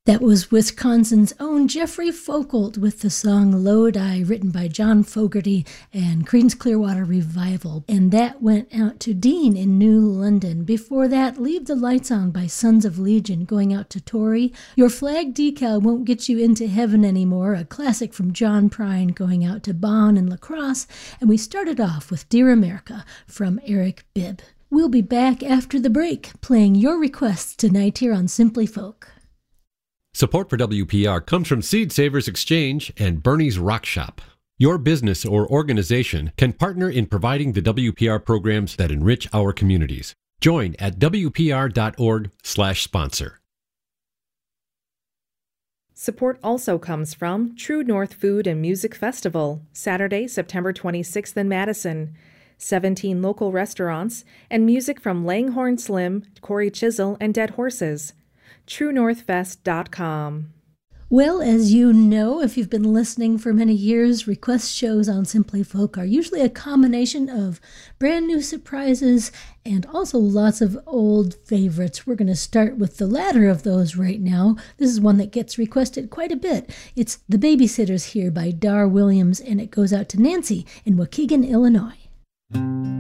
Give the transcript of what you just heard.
That was Wisconsin's own Jeffrey Folkelt with the song Lodi, written by John Fogerty and Creedence Clearwater Revival. And that went out to Dean in New London. Before that, Leave the Lights On by Sons of Legion, going out to Tori. Your Flag Decal Won't Get You Into Heaven Anymore, a classic from John Prine, going out to Bon and La Crosse. And we started off with Dear America from Eric Bibb. We'll be back after the break, playing your requests tonight here on Simply Folk. Support for WPR comes from Seed Savers Exchange and Bernie's Rock Shop. Your business or organization can partner in providing the WPR programs that enrich our communities. Join at WPR.org/sponsor. Support also comes from True North Food and Music Festival, Saturday, September 26th in Madison. 17 local restaurants and music from Langhorne Slim, Corey Chisel, and Dead Horses. TrueNorthFest.com. Well, as you know, if you've been listening for many years, request shows on Simply Folk are usually a combination of brand new surprises and also lots of old favorites. We're going to start with the latter of those right now. This is one that gets requested quite a bit. It's The Babysitters Here by Dar Williams, and it goes out to Nancy in Waukegan, Illinois.